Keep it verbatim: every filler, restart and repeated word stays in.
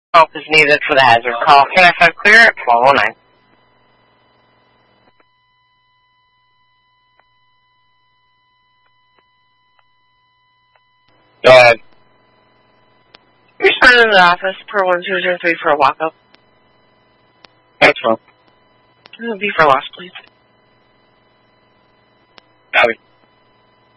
Help is needed for the hazard call. Can I five clear at twelve oh nine? Go ahead. Respond to the office per one two zero three for a walk-up. That's fine. B for loss, please.